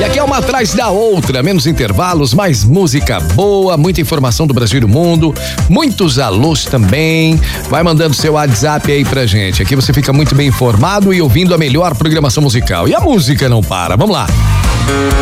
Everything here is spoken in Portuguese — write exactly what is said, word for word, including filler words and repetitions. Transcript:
aqui é uma atrás da outra, menos intervalos, mais música boa, muita informação do Brasil e do mundo, muitos alôs também. Vai mandando seu WhatsApp aí pra gente. Aqui você fica muito bem informado e ouvindo a melhor programação musical. E a música não para. Vamos lá.